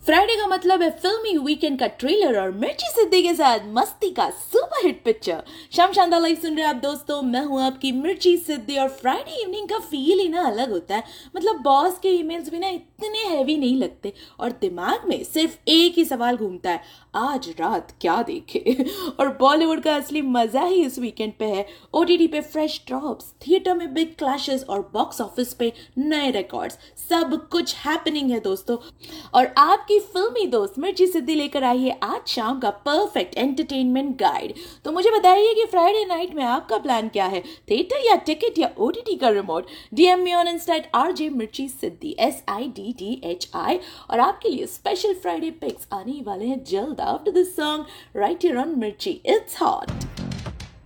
Friday का मतलब है फिल्मी वीकेंड का ट्रेलर और मिर्ची सिद्दी के साथ मस्ती का सुपर हिट पिक्चर। शाम शानदार लाइव सुन रहे हैं आप दोस्तों, मैं हूं आपकी मिर्ची सिद्दी। और फ्राइडे इवनिंग का फील ही ना अलग होता है। मतलब बॉस के ईमेल्स भी ना इतने हैवी नहीं लगते और दिमाग में सिर्फ एक ही सवाल घूमता है, आज रात क्या देखे। और बॉलीवुड का असली मजा ही इस वीकेंड पे है। ओटीटी पे फ्रेश ड्रॉप्स, थिएटर में बिग क्लैशेस और बॉक्स ऑफिस पे नए रिकॉर्ड्स, सब कुछ हैपनिंग है दोस्तों। और आपकी फिल्मी दोस्त मिर्ची सिद्दी लेकर आई है आज शाम का परफेक्ट एंटरटेनमेंट गाइड। तो मुझे बताइए कि फ्राइडे नाइट में आपका प्लान क्या है, थिएटर या टिकट या ओटीटी का remote. DM me on Insta RJ मिर्ची सिद्दी SIDDHI। और आपके लिए स्पेशल फ्राइडे पिक्स आने वाले हैं जल्द after this song right here on मिर्ची इट्स हॉट।